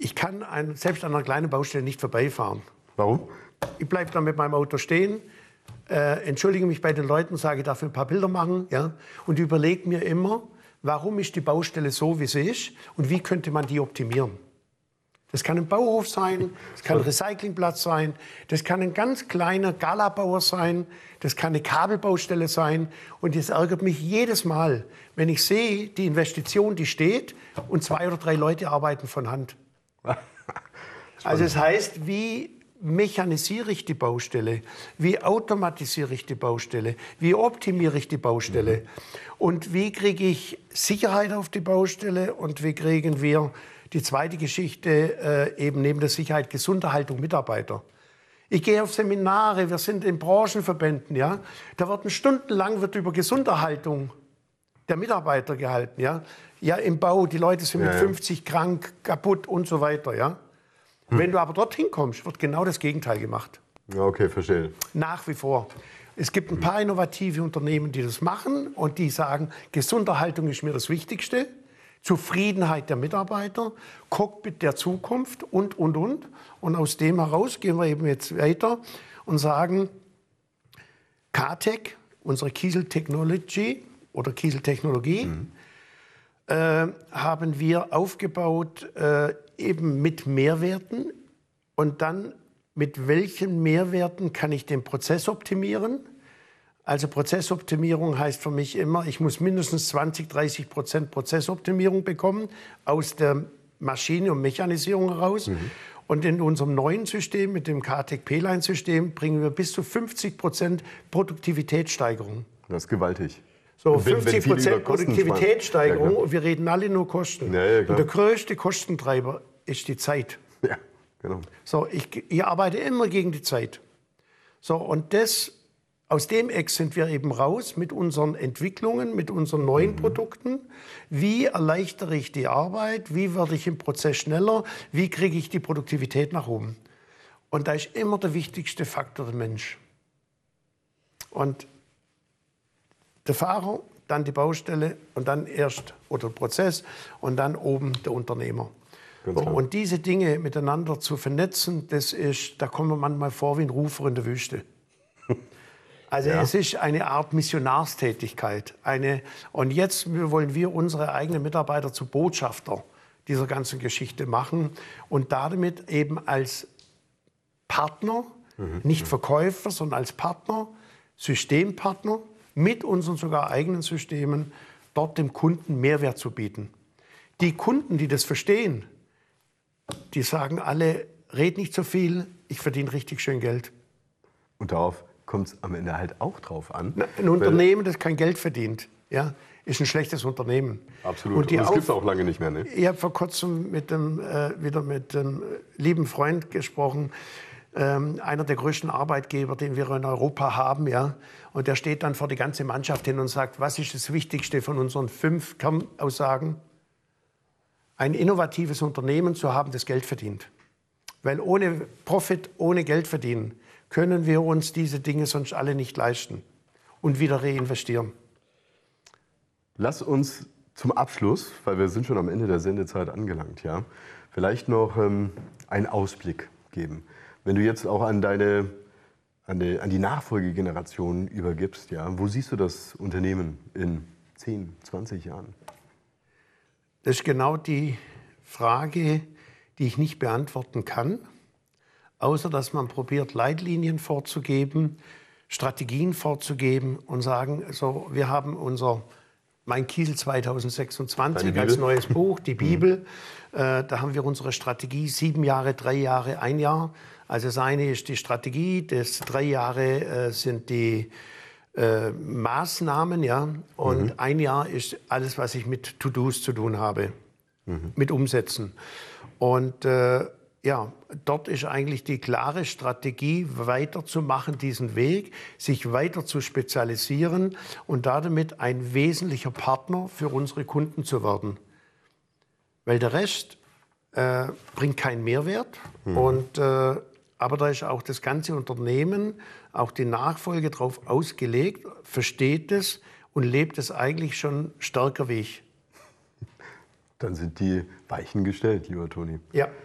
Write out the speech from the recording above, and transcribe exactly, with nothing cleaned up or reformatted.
ich kann ein, selbst an einer kleinen Baustelle nicht vorbeifahren. Warum? Ich bleibe dann mit meinem Auto stehen, äh, entschuldige mich bei den Leuten, sage, ich darf ein paar Bilder machen, ja, und überlege mir immer, warum ist die Baustelle so, wie sie ist und wie könnte man die optimieren. Das kann ein Bauhof sein, das kann ein Recyclingplatz sein, das kann ein ganz kleiner Galabauer sein, das kann eine Kabelbaustelle sein. Und das ärgert mich jedes Mal, wenn ich sehe, die Investition, die steht und zwei oder drei Leute arbeiten von Hand. Also das heißt, wie mechanisiere ich die Baustelle? Wie automatisiere ich die Baustelle? Wie optimiere ich die Baustelle? Und wie kriege ich Sicherheit auf die Baustelle? Und wie kriegen wir die zweite Geschichte, äh, eben neben der Sicherheit, Gesunderhaltung Mitarbeiter? Ich gehe auf Seminare, wir sind in Branchenverbänden, ja. Da wird stundenlang wird über Gesunderhaltung der Mitarbeiter gehalten, ja. Ja, im Bau, die Leute sind mit ja, ja. fünfzig krank, kaputt und so weiter, ja. Hm. Wenn du aber dorthin kommst, wird genau das Gegenteil gemacht. Ja, okay, verstehe. Nach wie vor. Es gibt ein paar innovative Unternehmen, die das machen und die sagen, Gesunderhaltung ist mir das Wichtigste. Zufriedenheit der Mitarbeiter, Cockpit der Zukunft und, und, und. Und aus dem heraus gehen wir eben jetzt weiter und sagen, K-Tech, unsere Kiesel Technology oder Kiesel Technologie, mhm. äh, haben wir aufgebaut äh, eben mit Mehrwerten. Und dann, mit welchen Mehrwerten kann ich den Prozess optimieren? Also Prozessoptimierung heißt für mich immer, ich muss mindestens zwanzig, dreißig Prozent Prozessoptimierung bekommen aus der Maschine- und Mechanisierung heraus. Mhm. Und in unserem neuen System, mit dem K-Tech P-Line-System, bringen wir bis zu fünfzig Prozent Produktivitätssteigerung. Das ist gewaltig. So, fünfzig Prozent Produktivitätssteigerung, ja, und wir reden alle nur Kosten. Ja, ja, und der größte Kostentreiber ist die Zeit. Ja, genau. So, ich, ich arbeite immer gegen die Zeit. So, und das... Aus dem Eck sind wir eben raus mit unseren Entwicklungen, mit unseren neuen mhm. Produkten. Wie erleichtere ich die Arbeit? Wie werde ich im Prozess schneller? Wie kriege ich die Produktivität nach oben? Und da ist immer der wichtigste Faktor der Mensch. Und der Fahrer, dann die Baustelle und dann erst oder der Prozess und dann oben der Unternehmer. Und diese Dinge miteinander zu vernetzen, das ist, da kommen wir manchmal vor wie ein Rufer in der Wüste. Also ja. Es ist eine Art Missionarstätigkeit. Eine, und jetzt wollen wir unsere eigenen Mitarbeiter zu Botschafter dieser ganzen Geschichte machen und damit eben als Partner, mhm. nicht Verkäufer, sondern als Partner, Systempartner mit unseren sogar eigenen Systemen, dort dem Kunden Mehrwert zu bieten. Die Kunden, die das verstehen, die sagen alle, red nicht so viel, ich verdiene richtig schön Geld. Und darauf kommt es am Ende halt auch drauf an. Na, ein Unternehmen, das kein Geld verdient, ja, ist ein schlechtes Unternehmen. Absolut. Und, Und das gibt es auch lange nicht mehr. Ne? Ich habe vor kurzem mit dem, äh, wieder mit einem lieben Freund gesprochen, ähm, einer der größten Arbeitgeber, den wir in Europa haben. Ja, und der steht dann vor die ganze Mannschaft hin und sagt, was ist das Wichtigste von unseren fünf Kernaussagen? Ein innovatives Unternehmen zu haben, das Geld verdient. Weil ohne Profit, ohne Geld verdienen, können wir uns diese Dinge sonst alle nicht leisten und wieder reinvestieren. Lass uns zum Abschluss, weil wir sind schon am Ende der Sendezeit angelangt, ja, vielleicht noch ähm, einen Ausblick geben. Wenn du jetzt auch an deine, an die, an die Nachfolgegeneration übergibst, ja, wo siehst du das Unternehmen in zehn, zwanzig Jahren? Das ist genau die Frage, die ich nicht beantworten kann. Außer dass man probiert, Leitlinien vorzugeben, Strategien vorzugeben und sagen, so, wir haben unser Mein Kiesel zwanzig sechsundzwanzig als neues Buch, die Bibel. Mhm. Äh, da haben wir unsere Strategie, sieben Jahre, drei Jahre, ein Jahr. Also das eine ist die Strategie, das drei Jahre äh, sind die äh, Maßnahmen, ja, und mhm. ein Jahr ist alles, was ich mit To-Dos zu tun habe, mhm. mit Umsetzen. Und äh, ja, dort ist eigentlich die klare Strategie, weiterzumachen, diesen Weg, sich weiter zu spezialisieren und damit ein wesentlicher Partner für unsere Kunden zu werden. Weil der Rest äh, bringt keinen Mehrwert. Mhm. Und, äh, aber da ist auch das ganze Unternehmen, auch die Nachfolge darauf ausgelegt, versteht es und lebt es eigentlich schon stärker wie ich. Dann sind die Weichen gestellt, lieber Toni. Ja.